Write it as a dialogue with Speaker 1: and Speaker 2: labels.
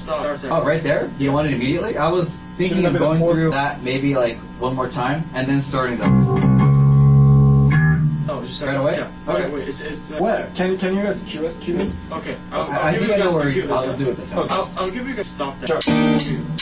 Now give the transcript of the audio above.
Speaker 1: stop.
Speaker 2: Oh, right there? You want it immediately? I was thinking of going through that maybe like one more time and then starting the.
Speaker 1: Oh, just
Speaker 2: right away?
Speaker 1: Yeah.
Speaker 2: Okay.
Speaker 1: Wait, it's
Speaker 3: what? Can you guys cue me?
Speaker 1: Okay.
Speaker 2: I think I know where I'll do it.
Speaker 1: I'll give you guys stop that.